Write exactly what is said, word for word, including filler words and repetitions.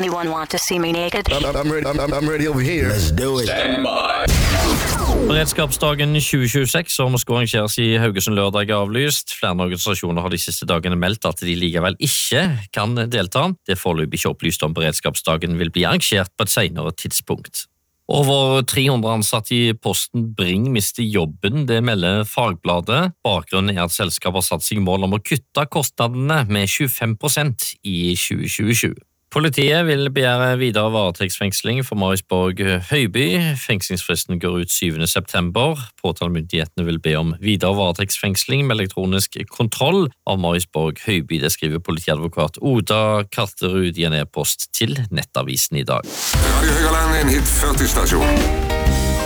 Anyone want to see me naked? I'm, I'm, ready, I'm, I'm ready over here. Let's do it. Stand by. Beredskapsdagen tjue tjueseks, som skal arrangeres i Haugesund lørdag, er avlyst. Flere organisasjoner har de siste dagene meldt at de likevel ikke kan delta. Det er foreløpig ikke opplyst om beredskapsdagen vil bli arrangert på et senere tidspunkt. Over tre hundre ansatte i Posten Bring mister jobben, det melder Fagbladet. Bakgrunnen er at selskapet har satt seg mål om å kutte kostnadene med tjuefem prosent i tjue tjuesju. Politiet vil begjære videre varetektsfengsling for Marius Borg Høiby. Fengslingsfristen går ut syvende september. Påtalemyndighetene vil be om videre varetektsfengsling med elektronisk kontroll av Marius Borg Høiby. Det skriver politiadvokat Oda Karterud i en e-post til Nettavisen i dag. Radio Høgaland, en hit førti stasjon.